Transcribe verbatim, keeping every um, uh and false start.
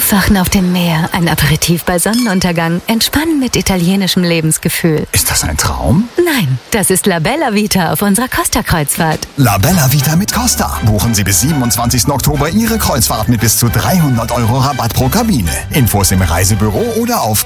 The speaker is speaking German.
Aufwachen auf dem Meer, ein Aperitif bei Sonnenuntergang, Entspannen mit italienischem Lebensgefühl. Ist das ein Traum? Nein, das ist La Bella Vita auf unserer Costa-Kreuzfahrt. La Bella Vita mit Costa. Buchen Sie bis siebenundzwanzigsten Oktober Ihre Kreuzfahrt mit bis zu dreihundert Euro Rabatt pro Kabine. Infos im Reisebüro oder auf